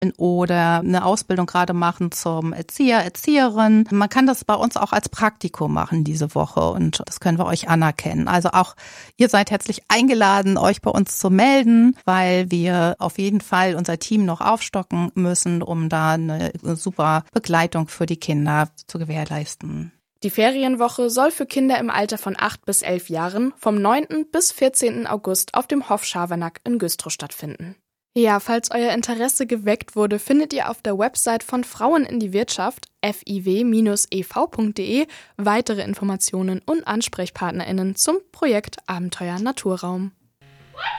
oder eine Ausbildung gerade machen zum Erzieher, Erzieherin. Man kann das bei uns auch als Praktikum machen diese Woche und das können wir euch anerkennen. Also auch ihr seid herzlich eingeladen, euch bei uns zu melden, weil wir auf jeden Fall unser Team noch aufstocken müssen, um da eine super Begleitung für die Kinder zu gewährleisten. Die Ferienwoche soll für Kinder im Alter von 8 bis 11 Jahren vom 9. bis 14. August auf dem Hof Schabernack in Güstrow stattfinden. Ja, falls euer Interesse geweckt wurde, findet ihr auf der Website von Frauen in die Wirtschaft fiw-ev.de weitere Informationen und AnsprechpartnerInnen zum Projekt Abenteuer Naturraum.